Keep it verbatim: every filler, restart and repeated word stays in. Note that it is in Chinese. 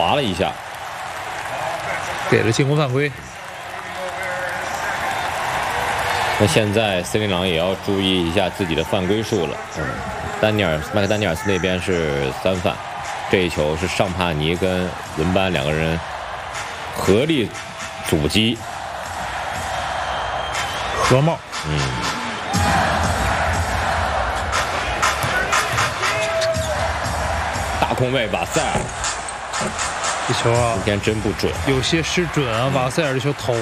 滑了一下， 给了进攻犯规。 那现在森林狼也要注意一下自己的犯规数了。嗯，丹尼尔麦克丹尼尔斯那边是三犯，这一球是尚帕尼跟伦班两个人合力阻击。 合帽。 嗯。大空位瓦塞尔， 这球啊， 今天真不准， 有些失准啊！瓦塞尔这球投